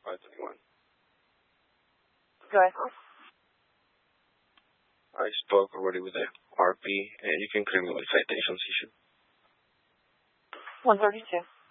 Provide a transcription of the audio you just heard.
521. Go ahead. I spoke already with the RP, and you can clear me with citations issue. 132.